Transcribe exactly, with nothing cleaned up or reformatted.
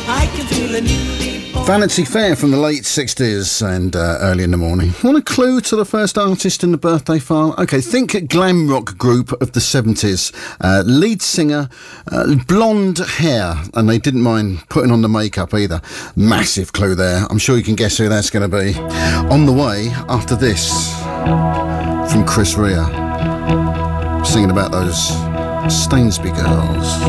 I can feel a newly born. Vanity Fair from the late sixties and uh, early in the morning. Want a clue to the first artist in the birthday file? OK, think glam rock group of the seventies. Uh, lead singer, uh, blonde hair, and they didn't mind putting on the makeup either. Massive clue there. I'm sure you can guess who that's going to be. On the way after this from Chris Rea, singing about those Stainsby girls.